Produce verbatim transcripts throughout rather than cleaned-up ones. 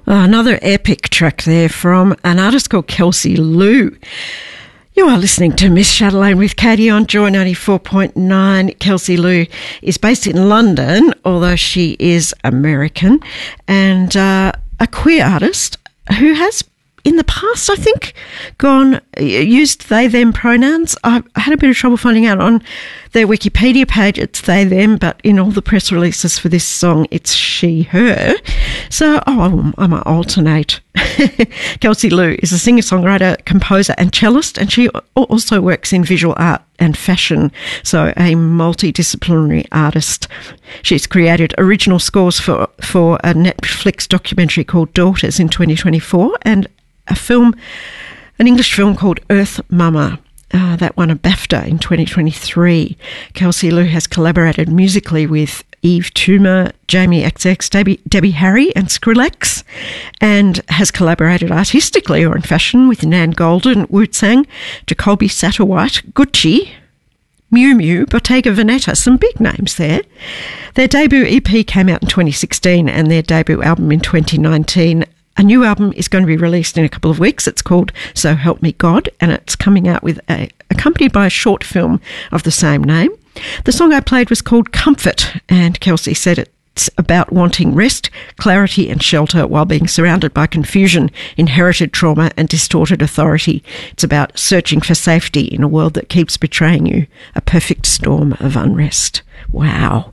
Oh, another epic track there from an artist called Kelsey Lou. You are listening to Miss Chatelaine with Katie on Joy ninety-four point nine. Kelsey Lou is based in London, although she is American, and uh, a queer artist who has in the past, I think, gone, used they, them pronouns. I had a bit of trouble finding out on their Wikipedia page it's they, them, but in all the press releases for this song, it's she, her. So, oh, I might alternate. Kelsey Lou is a singer-songwriter, composer and cellist, and she also works in visual art and fashion, so a multidisciplinary artist. She's created original scores for, for a Netflix documentary called Daughters in twenty twenty-four and a film, an English film called Earth Mama. Uh, that won a BAFTA in twenty twenty-three. Kelsey Lou has collaborated musically with Eve Toomer, Jamie X X, Debbie, Debbie Harry and Skrillex, and has collaborated artistically or in fashion with Nan Golden, Wu-Tang, Jacoby Satterwhite, Gucci, Miu Miu, Bottega Veneta, some big names there. Their debut E P came out in twenty sixteen and their debut album in twenty nineteen. A new album is going to be released in a couple of weeks. It's called So Help Me God, and it's coming out with a, accompanied by a short film of the same name. The song I played was called Comfort, and Kelsey said it's about wanting rest, clarity and shelter while being surrounded by confusion, inherited trauma and distorted authority. It's about searching for safety in a world that keeps betraying you, a perfect storm of unrest. Wow.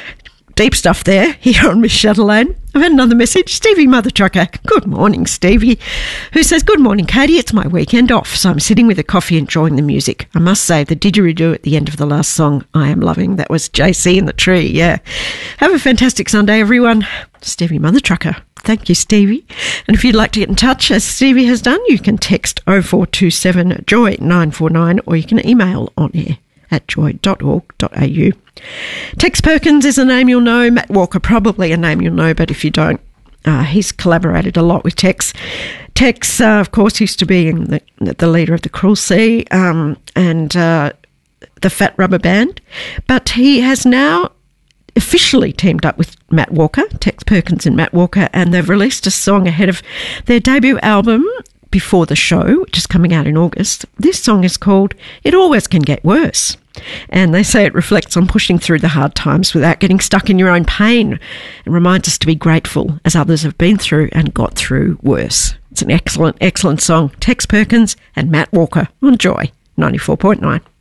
Deep stuff there here on Miss Chatelaine. I've had another message. Stevie Mother Trucker. Good morning, Stevie. Who says, good morning, Katie. It's my weekend off, so I'm sitting with a coffee enjoying the music. I must say, the didgeridoo at the end of the last song, I am loving. That was J C in the Tree, yeah. Have a fantastic Sunday, everyone. Stevie Mother Trucker. Thank you, Stevie. And if you'd like to get in touch, as Stevie has done, you can text oh four two seven joy nine four nine or you can email on air at joy dot org dot a u. Tex Perkins is a name you'll know. Matt Walker, probably a name you'll know, but if you don't, uh, he's collaborated a lot with Tex. Tex, uh, of course, used to be in the, the leader of the Cruel Sea um, and uh, the Fat Rubber Band, but he has now officially teamed up with Matt Walker, Tex Perkins and Matt Walker, and they've released a song ahead of their debut album, Before the Show, which is coming out in August. This song is called It Always Can Get Worse. And they say it reflects on pushing through the hard times without getting stuck in your own pain and reminds us to be grateful as others have been through and got through worse. It's an excellent, excellent song. Tex Perkins and Matt Walker on Joy ninety-four point nine.